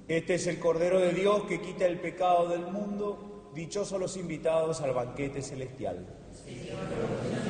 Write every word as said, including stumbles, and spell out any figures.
Este es el Cordero de Dios que quita el pecado del mundo. Dichosos los invitados al banquete celestial. Señor,